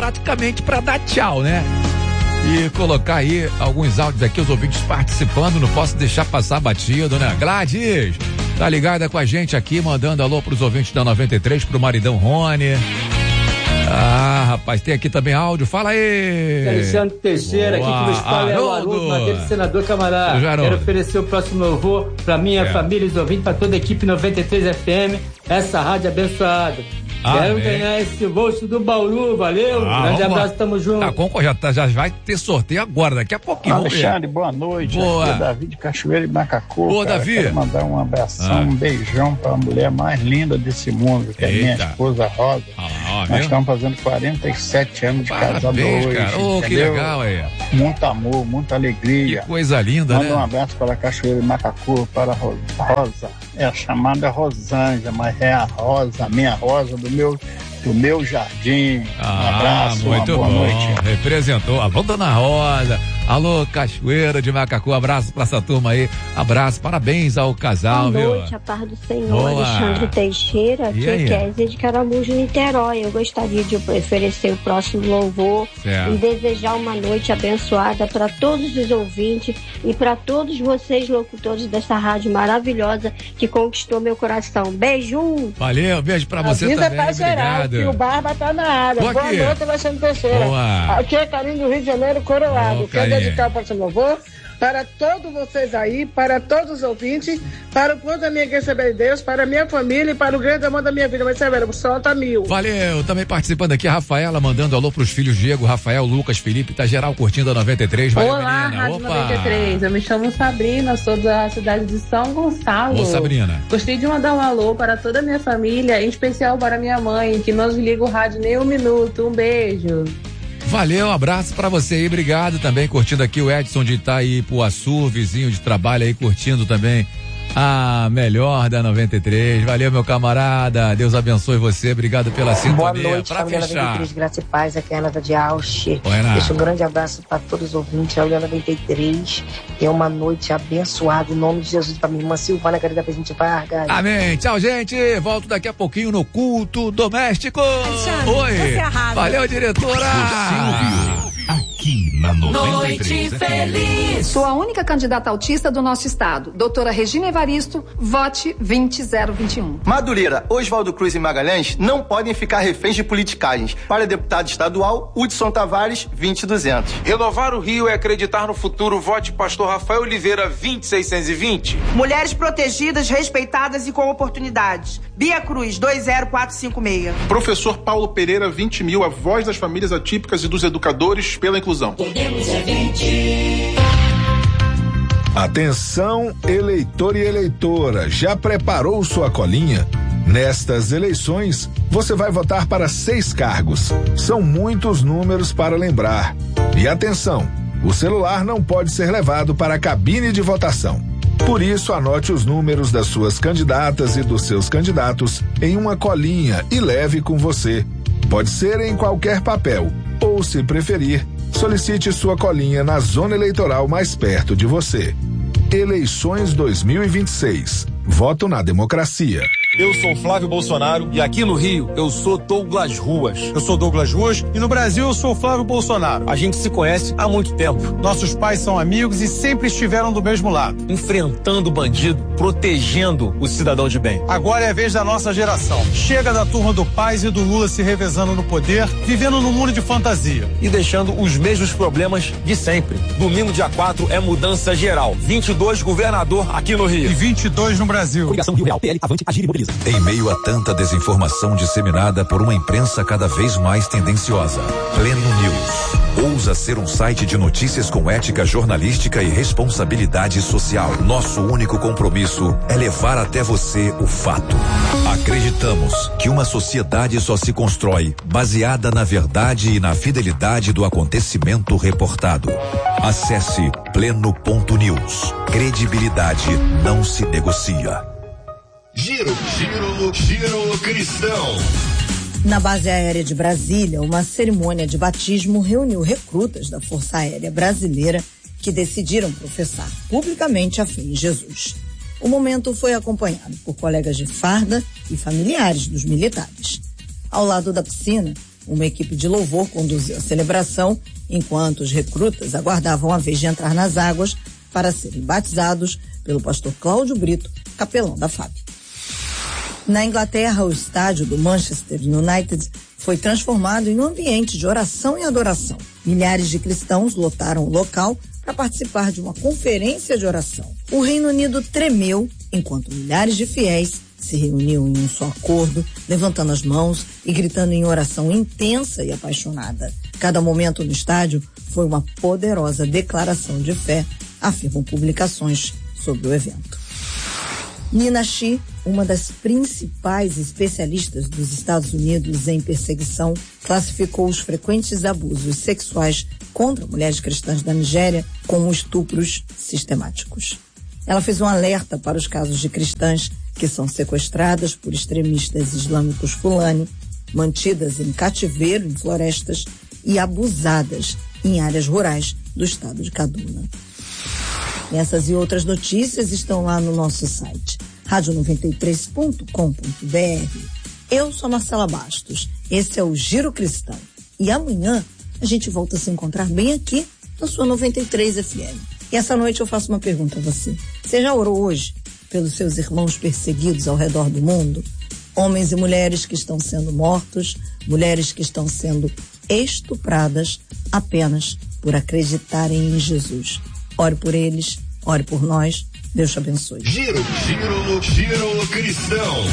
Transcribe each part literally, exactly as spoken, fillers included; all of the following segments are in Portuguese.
praticamente para dar tchau, né? E colocar aí alguns áudios aqui, os ouvintes participando, não posso deixar passar batido, né? Gladys, tá ligada com a gente aqui, mandando alô pros ouvintes da noventa e três, pro maridão Rony. Ah, rapaz, tem aqui também áudio, fala aí. Alexandre Teixeira, Boa. Aqui que nos fala é o Haroldo, Madeira, senador camarada. Quero oferecer o próximo louvor pra minha é. família, os ouvintes, pra toda a equipe noventa e três F M, essa rádio abençoada. Ah, Quero bem. ganhar esse bolso do Bauru, valeu? Ah, Grande abraço, tamo junto. Tá com, já, tá, já vai ter sorteio agora, daqui a pouquinho. Alexandre, boa noite. Boa. Aqui é Davi de Cachoeira e Macacu. Boa, cara. Davi. Quero mandar um abração, ah. um beijão pra mulher mais linda desse mundo, que Eita. é minha esposa Rosa. Ah, ó, Nós estamos fazendo quarenta e sete anos de Parabéns, casado hoje. Cara. Oh, que legal aí. Muito amor, muita alegria. Que coisa linda, Manda né? Manda um abraço para a Cachoeira e Macacu, para a Rosa. É chamada Rosângela, mas é a Rosa, a minha Rosa do meu... do meu jardim. Ah, um abraço, muito uma boa bom. noite. Representou. Alô, Dona Rosa. Alô, Cachoeira de Macacu. Abraço pra essa turma aí. Abraço, parabéns ao casal, boa viu? Boa noite, a paz do Senhor. Boa. Alexandre Teixeira, que é Kézia de Caramujo, Niterói. Eu gostaria de oferecer o próximo louvor certo. e desejar uma noite abençoada para todos os ouvintes e para todos vocês, locutores dessa rádio maravilhosa que conquistou meu coração. Beijo! Valeu, beijo pra você Avisa também. Pra geral, Obrigado. que o Barba tá na área. Boa, Boa noite, Alexandre Teixeira. Boa. Aqui é Carinho do Rio de Janeiro, Coroado. Boa, Quero dedicar o próximo louvor para todos vocês aí, para todos os ouvintes, para o povo da minha igreja de Deus, para a minha família e para o grande amor da minha vida. Mas, Severo, solta mil. Valeu, também participando aqui a Rafaela, mandando alô pros filhos Diego, Rafael, Lucas, Felipe, tá geral curtindo a noventa e três. Valeu, Olá, menina. Rádio Opa. noventa e três, eu me chamo Sabrina, sou da cidade de São Gonçalo. Ô, Sabrina. Gostaria de mandar um alô para toda a minha família, em especial para minha mãe, que não desliga o rádio nem um minuto. Um beijo. Valeu, um abraço pra você aí, obrigado também, curtindo aqui o Edson de Itaipuaçu, vizinho de trabalho aí, curtindo também a melhor da noventa e três. Valeu, meu camarada, Deus abençoe você, obrigado pela sintonia. Boa noite, pra família fechar. noventa e três, graça e paz, aqui é a Renata de Ausch. Deixa um grande abraço para todos os ouvintes, a noventa e três, tenha uma noite abençoada, em nome de Jesus, pra minha irmã Silvana, querida Presidente Vargas. Amém, tchau gente, volto daqui a pouquinho no Culto Doméstico. Alexandre, Oi, você arrasa. valeu, diretora. Aqui na noventa e três. Noite feliz. Sou a única candidata autista do nosso estado. Doutora Regina Evaristo, vote vinte zero vinte e um. Madureira, Oswaldo Cruz e Magalhães não podem ficar reféns de politicagens. Para deputado estadual, Hudson Tavares, vinte duzentos. Renovar o Rio é acreditar no futuro. Vote Pastor Rafael Oliveira, vinte seiscentos e vinte. Mulheres protegidas, respeitadas e com oportunidades. Bia Cruz, dois zero quatro cinco seis. Professor Paulo Pereira, vinte mil, a voz das famílias atípicas e dos educadores pela inclusão. Podemos é vinte. Atenção, eleitor e eleitora, já preparou sua colinha? Nestas eleições, você vai votar para seis cargos. São muitos números para lembrar. E atenção, o celular não pode ser levado para a cabine de votação. Por isso, anote os números das suas candidatas e dos seus candidatos em uma colinha e leve com você. Pode ser em qualquer papel, ou, se preferir, solicite sua colinha na zona eleitoral mais perto de você. Eleições dois mil e vinte e seis. Voto na democracia. Eu sou Flávio Bolsonaro e aqui no Rio eu sou Douglas Ruas. Eu sou Douglas Ruas e no Brasil eu sou Flávio Bolsonaro. A gente se conhece há muito tempo. Nossos pais são amigos e sempre estiveram do mesmo lado. Enfrentando o bandido, protegendo o cidadão de bem. Agora é a vez da nossa geração. Chega da turma do Paz e do Lula se revezando no poder, vivendo num mundo de fantasia. E deixando os mesmos problemas de sempre. Domingo, dia quatro, é mudança geral. vinte e dois, governador aqui no Rio. E vinte e dois no Brasil. Coligação Rio Real, P L, Avante, Agir e Mobiliza. Em meio a tanta desinformação disseminada por uma imprensa cada vez mais tendenciosa, Pleno News ousa ser um site de notícias com ética jornalística e responsabilidade social. Nosso único compromisso é levar até você o fato. Acreditamos que uma sociedade só se constrói baseada na verdade e na fidelidade do acontecimento reportado. Acesse pleno ponto news. Credibilidade não se negocia. Giro, giro, giro cristão. Na base aérea de Brasília, uma cerimônia de batismo reuniu recrutas da Força Aérea Brasileira que decidiram professar publicamente a fé em Jesus. O momento foi acompanhado por colegas de farda e familiares dos militares. Ao lado da piscina, Uma equipe de louvor conduziu a celebração, enquanto os recrutas aguardavam a vez de entrar nas águas para serem batizados pelo pastor Cláudio Brito, capelão da F A B. Na Inglaterra, o estádio do Manchester United foi transformado em um ambiente de oração e adoração. Milhares de cristãos lotaram o local para participar de uma conferência de oração. O Reino Unido tremeu enquanto milhares de fiéis se reuniam em um só acordo, levantando as mãos e gritando em oração intensa e apaixonada. Cada momento no estádio foi uma poderosa declaração de fé, afirmam publicações sobre o evento. Nina Shi, uma das principais especialistas dos Estados Unidos em perseguição, classificou os frequentes abusos sexuais contra mulheres cristãs da Nigéria como estupros sistemáticos. Ela fez um alerta para os casos de cristãs que são sequestradas por extremistas islâmicos Fulani, mantidas em cativeiro em florestas e abusadas em áreas rurais do estado de Kaduna. Essas e outras notícias estão lá no nosso site, rádio noventa e três ponto com ponto b r. Eu sou Marcela Bastos, esse é o Giro Cristão. E amanhã a gente volta a se encontrar bem aqui na sua noventa e três F M. E essa noite eu faço uma pergunta a você. Você já orou hoje pelos seus irmãos perseguidos ao redor do mundo? Homens e mulheres que estão sendo mortos, mulheres que estão sendo estupradas apenas por acreditarem em Jesus. Ore por eles, ore por nós. Deus te abençoe. Giro, giro, giro cristão.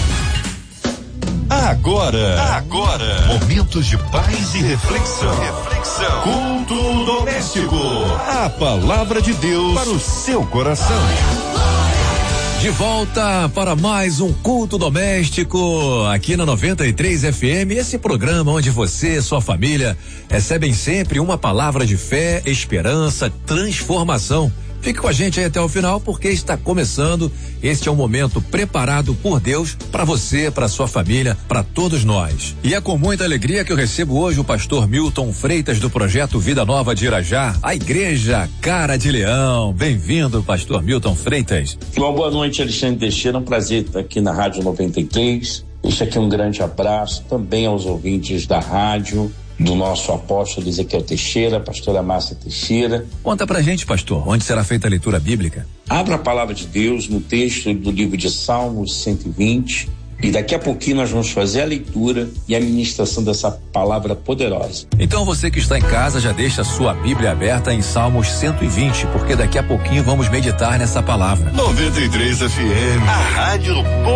Agora, agora, momentos de paz e reflexão. Reflexão. Culto doméstico. A palavra de Deus para o seu coração. De volta para mais um culto doméstico aqui na noventa e três F M, esse programa onde você e sua família recebem sempre uma palavra de fé, esperança, transformação. Fique com a gente aí até o final, porque está começando. Este é um momento preparado por Deus para você, para sua família, para todos nós. E é com muita alegria que eu recebo hoje o pastor Milton Freitas do projeto Vida Nova de Irajá, a Igreja Cara de Leão. Bem-vindo, pastor Milton Freitas. Uma boa noite, Alexandre Teixeira. Um prazer estar aqui na Rádio noventa e três. Deixo aqui um grande abraço também aos ouvintes da rádio, do nosso apóstolo Ezequiel Teixeira, pastora Márcia Teixeira. Conta pra gente, pastor, onde será feita a leitura bíblica? Abra a palavra de Deus no texto do livro de Salmos cento e vinte e daqui a pouquinho nós vamos fazer a leitura e a ministração dessa palavra poderosa. Então você que está em casa já deixa a sua Bíblia aberta em Salmos cento e vinte, porque daqui a pouquinho vamos meditar nessa palavra. noventa e três F M, a rádio